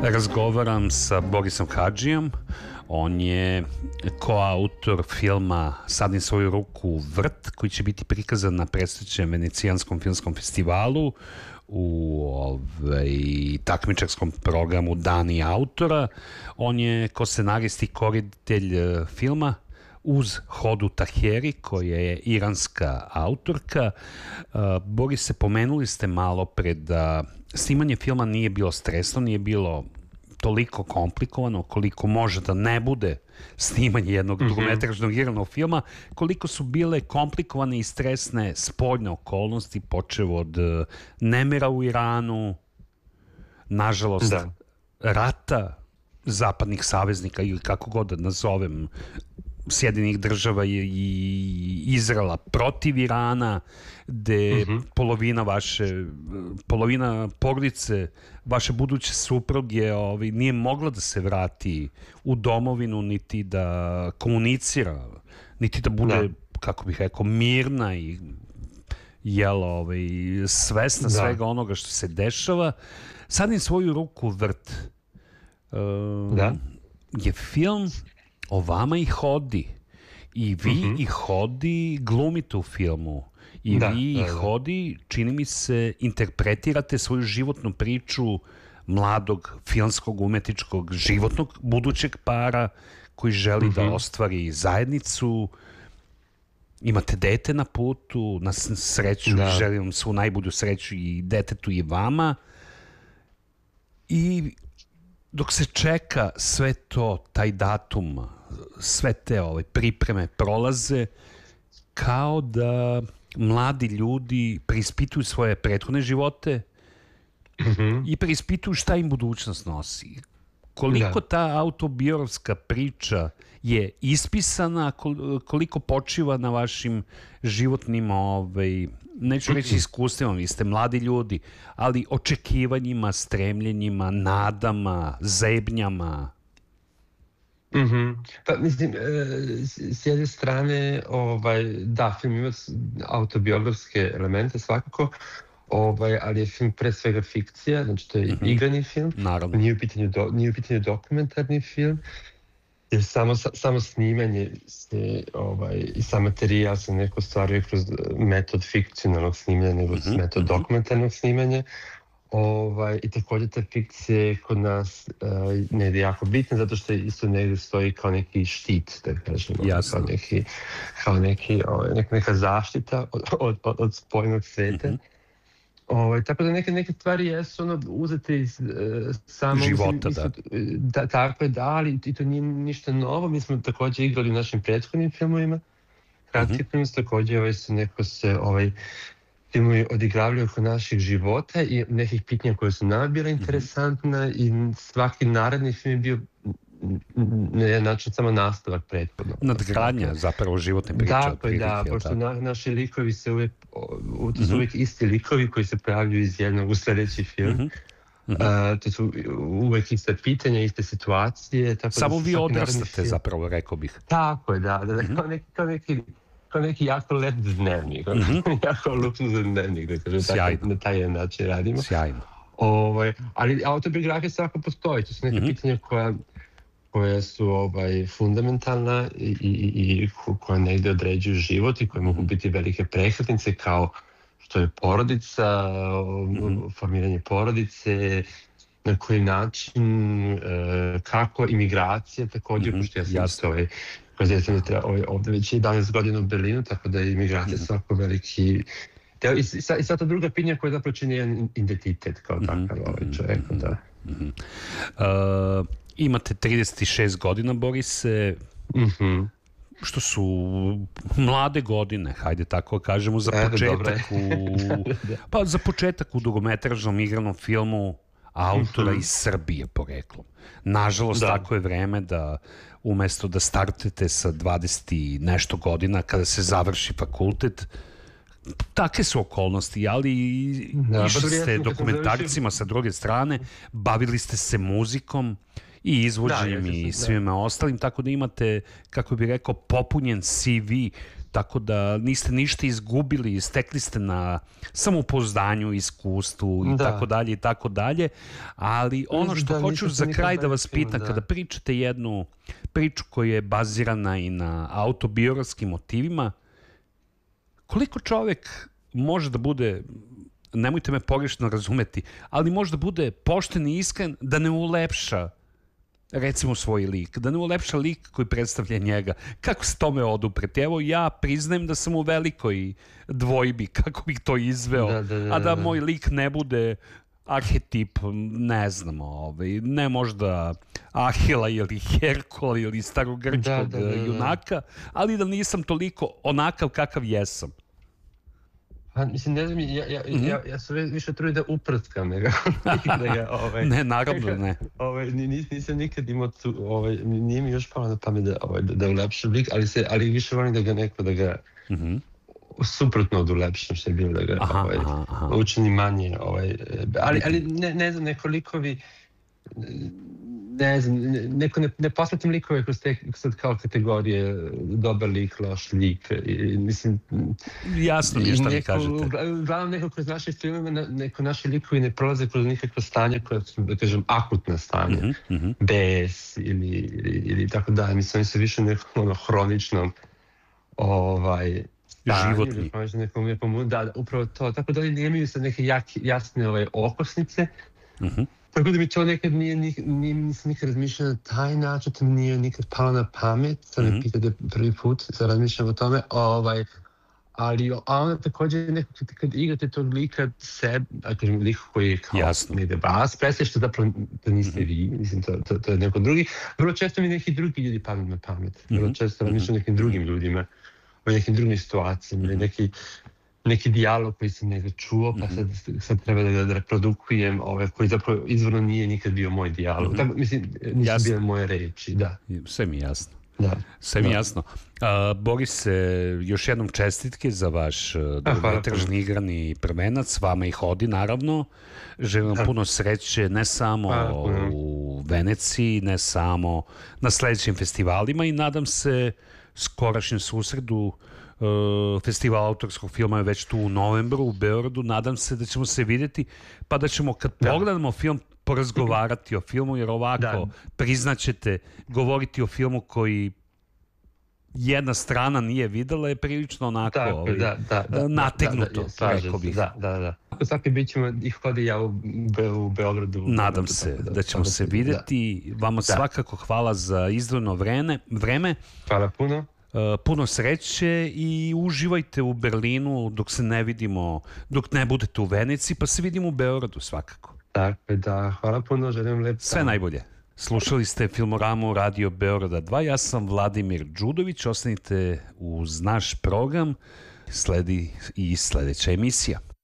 Razgovaram sa Borisom Hadžijom. On je koautor filma Sadni svoju ruku u vrt, koji će biti prikazan na predstojećem Venecijanskom filmskom festivalu u takmičarskom programu Dani autora. On je ko-scenarist i ko-reditelj filma uz Hodu Taheri, koja je iranska autorka. Boris, pomenuli ste malo pre da snimanje filma nije bilo stresno, nije bilo toliko komplikovano koliko može da ne bude snimanje jednog dugometražnog iranog filma, koliko su bile komplikovane i stresne spoljne okolnosti, počev od nemira u Iranu, nažalost rata zapadnih saveznika ili kako god da nazovem, Sjedinjenih država i Izraela protiv Irana, gde polovina porodice vaše buduće supruge nije mogla da se vrati u domovinu, niti da komunicira, niti da bude, kako bih rekao, mirna i svesna svega onoga što se dešava. Sadni svoju ruku u vrt je film o vama i Hodi. I vi i Hodi glumite u filmu. I vi i Hodi, čini mi se, interpretirate svoju životnu priču mladog filmskog, umetničkog, životnog, budućeg para koji želi da ostvari zajednicu. Imate dete na putu, na sreću, želim vam svu najbolju sreću i detetu i vama. I dok se čeka sve to, taj datum, sve te pripreme prolaze, kao da mladi ljudi preispituju svoje prethodne živote i preispituju šta im budućnost nosi. Koliko ta autobiografska priča je ispisana, koliko počiva na vašim životnim, neću reći iskustvima, vi ste mladi ljudi, ali očekivanjima, stremljenjima, nadama, zebnjama. Pa mislim, s jedne strane, film ima autobiografske elemente svakako, ali je film pre svega fikcija, znači to je igrani film, nije u pitanju dokumentarni film, jer samo snimanje i sam materijal se neko stvaruje kroz metod fikcionalnog snimanja nego metod dokumentarnog snimanja. I također ta fikcija je kod nas negdje jako bitna, zato što isto negdje stoji kao neki štit, da kažemo, kao neka zaštita od spoljnog sveta. Tako da neke stvari jesu uzete iz samog života, tako je, ali i to nije ništa novo. Mi smo također igrali u našim prethodnim filmovima, kratki film, također filmovi odigravljaju oko naših života i nekih pitanja koje su nama bila interesantna i svaki naredni film je bio na jedan način samo nastavak prethodnog. Nadgradnja zapravo životne priče. Pošto naši likovi se uvijek, to su uvijek isti likovi koji se pojavljuju iz jednog u sljedeći film. To su uvijek iste pitanja, iste situacije. Samo vi odrastate zapravo, rekao bih. Tako je, kao neki jako lep dnevnik, jako luksuzan dnevnik, na taj način radimo. Sjajno. Ali autobiografija svako postoji, to su neke pitanja koja su fundamentalna i koja negdje određuju život i koje mogu biti velike prekretnice, kao što je porodica, formiranje porodice, na koji način, kako imigracija također, pošto ja sam ovdje već 11 godina u Berlinu, tako da je imigracija svako veliki. I sad ta druga pitanja koja zapravo čini jedan identitet kao takav čovjeka. Imate 36 godina, Borise, što su mlade godine, hajde tako kažemo, za početak u dugometražnom igranom filmu autora iz Srbije poreklom. Nažalost, tako je vreme da umesto da startete sa 20 i nešto godina kada se završi fakultet, takve su okolnosti, ali išli ste dokumentarcima sa druge strane, bavili ste se muzikom i izvođenjem i svima ostalim, tako da imate, kako bih rekao, popunjen CV tako da niste ništa izgubili, stekli ste na samopouzdanju, iskustvu i tako dalje, ali ono što hoću za kraj da vas pitam, kada pričate jednu priču koja je bazirana i na autobiografskim motivima, koliko čovek može da bude, nemojte me pogrešno razumeti, ali može da bude pošten i iskren da ne ulepša recimo svoj lik, da ne ulepša lik koji predstavlja njega. Kako se tome odupreti? Evo, ja priznajem da sam u velikoj dvojbi kako bih to izveo, a da moj lik ne bude arhetip, ne znam, ne možda Ahila ili Herkula ili starogrčkog junaka, ali da nisam toliko onakav kakav jesam. Mislim, ne znam, ja se više trudim da uprskam nego da ga... Ne, naravno ne. Nisam nikad imao tu, nije mi još palo na pamet da ulepšam lik, ali više volim da ga neko, da ga suprotno od ulepšam, što je bilo da ga učini manje. Ali ne znam, nekoliko vi... Ne znam, ne posmetam likove kroz te sad kao kategorije dobar lik, loš lik, mislim... Jasno mi je šta vi kažete. Uglavnom neko kroz naše filmove, neko naši likovi ne prolaze kroz nikakva stanja koja su, da kažem, akutna stanja, bes ili tako da, mislim, oni su više nekom hroničnom životni. Da, upravo to, tako da oni nemaju sad neke jasne okosnice, tako da mi to nekad nisam nikad razmišljala na taj način, to mi nije nikad palo na pamet, sad me pitate prvi put, sad razmišljam o tome, ali onda također kad igrate tog lika sebe, a kažem lik koji je kao negde vas, predstavlja što zapravo to niste vi, mislim to je neko drugi, vrlo često mi neki drugi ljudi padnu na pamet, vrlo često razmišljam o nekim drugim ljudima, o nekim drugim situacijama, neki dijalog koji sam negdje čuo, pa sad treba da ga reprodukujem, koji zapravo izvorno nije nikad bio moj dijalog. Tako, mislim, nisu bile moje reči, da. Sve mi jasno. Sve mi jasno. Boris, još jednom čestitke za vaš dugometražni igrani prvenac, vama i Hodi, naravno. Želim vam puno sreće, ne samo u Veneciji, ne samo na sledećim festivalima i nadam se skorašnjem susredu. Festival autorskog filma je već tu u novembru u Beogradu, nadam se da ćemo se vidjeti pa da ćemo kad pogledamo film porazgovarati o filmu, jer ovako priznaćete, govoriti o filmu koji jedna strana nije videla je prilično onako nategnuto, rekao bih. Da. Svaki bit ćemo ih Hodi ja u Beogradu. Nadam se da ćemo se videti. Vama svakako hvala za izdvojeno vreme. Hvala puno. Puno sreće i uživajte u Berlinu dok se ne vidimo, dok ne budete u Veneciji, pa se vidimo u Beogradu svakako. Tako da, hvala puno, želim lep dan. Sve najbolje. Slušali ste Filmoramu Radio Beograda 2, ja sam Vladimir Đudović, ostanite uz naš program, sledi i sledeća emisija.